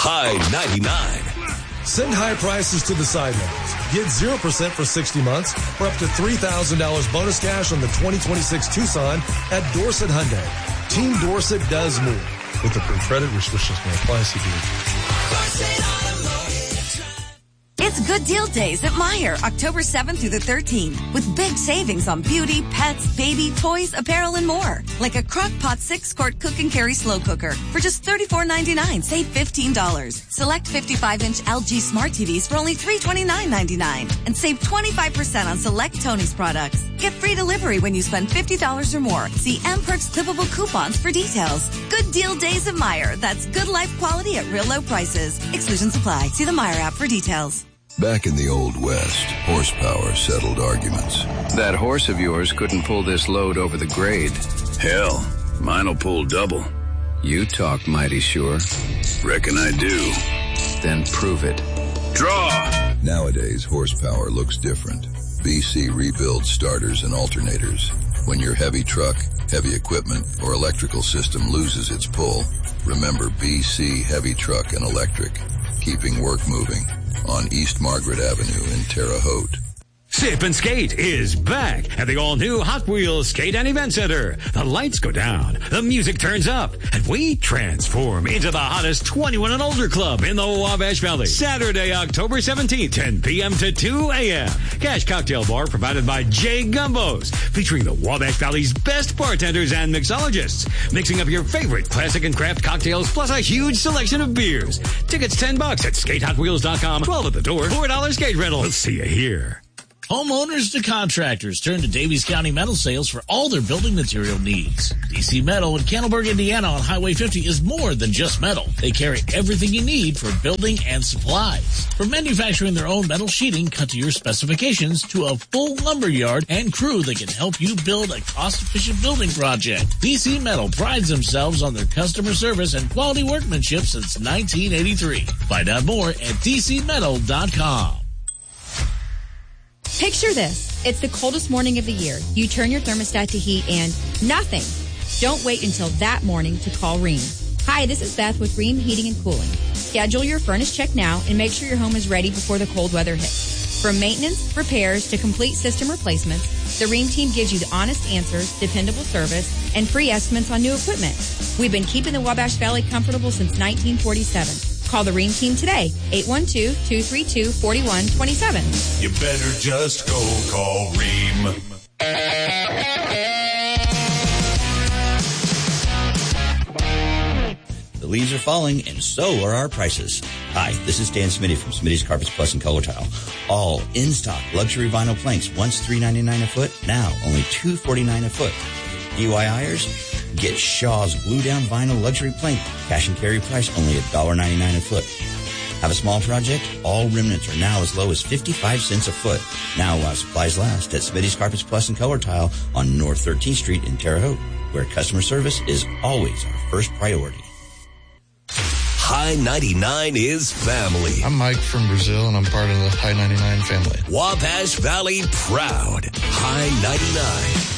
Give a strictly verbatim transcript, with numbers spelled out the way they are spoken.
High ninety-nine. Send high prices to the sidelines. Get zero percent for sixty months or up to three thousand dollars bonus cash on the twenty twenty-six Tucson at Dorset Hyundai. Team Dorset does more. With approved credit, restrictions may apply. See It's Good Deal Days at Meijer, October seventh through the thirteenth, with big savings on beauty, pets, baby, toys, apparel, and more. Like a Crock-Pot six-quart cook and carry slow cooker for just thirty-four ninety-nine. Save fifteen dollars. Select fifty-five inch L G Smart T Vs for only three twenty-nine ninety-nine. And save twenty-five percent on select Tony's products. Get free delivery when you spend fifty dollars or more. See M Perks clippable coupons for details. Good Deal Days at Meijer. That's good life quality at real low prices. Exclusions apply. See the Meijer app for details. Back in the Old West, horsepower settled arguments. That horse of yours couldn't pull this load over the grade. Hell, mine'll pull double. You talk mighty sure. Reckon I do. Then prove it. Draw! Nowadays, horsepower looks different. B C rebuilds starters and alternators. When your heavy truck, heavy equipment, or electrical system loses its pull, remember B C Heavy Truck and Electric. Keeping work moving. On East Margaret Avenue in Terre Haute. Sip and Skate is back at the all-new Hot Wheels Skate and Event Center. The lights go down, the music turns up, and we transform into the hottest twenty-one and older club in the Wabash Valley. Saturday, October seventeenth, ten p.m. to two a.m. Cash cocktail bar provided by Jay Gumbos, featuring the Wabash Valley's best bartenders and mixologists, mixing up your favorite classic and craft cocktails plus a huge selection of beers. Tickets ten bucks at skate hot wheels dot com, twelve at the door, four dollars skate rental. We'll see you here. Homeowners to contractors turn to Davies County Metal Sales for all their building material needs. D C Metal in Candleburg, Indiana on Highway fifty is more than just metal. They carry everything you need for building and supplies. From manufacturing their own metal sheeting cut to your specifications to a full lumber yard and crew that can help you build a cost-efficient building project. D C Metal prides themselves on their customer service and quality workmanship since nineteen eighty-three. Find out more at d c metal dot com. Picture this. It's the coldest morning of the year. You turn your thermostat to heat and nothing. Don't wait until that morning to call Rheem. Hi, this is Beth with Rheem Heating and Cooling. Schedule your furnace check now and make sure your home is ready before the cold weather hits. From maintenance, repairs, to complete system replacements, the Rheem team gives you the honest answers, dependable service, and free estimates on new equipment. We've been keeping the Wabash Valley comfortable since nineteen forty-seven. Call the Rheem team today, eight one two, two three two, four one two seven. You better just go call Rheem. The leaves are falling, and so are our prices. Hi, this is Dan Smitty from Smitty's Carpets Plus and Color Tile. All in-stock luxury vinyl planks, once three ninety-nine a foot, now only two forty-nine a foot. D I Yers, get Shaw's glue-down vinyl luxury plank, cash and carry price only one ninety-nine a foot. Have a small project? All remnants are now as low as fifty-five cents a foot. Now while supplies last at Smitty's Carpets Plus and Color Tile on North thirteenth Street in Terre Haute, where customer service is always our first priority. High ninety-nine is family. I'm Mike from Brazil, and I'm part of the High ninety-nine family. Wabash Valley proud. High ninety-nine.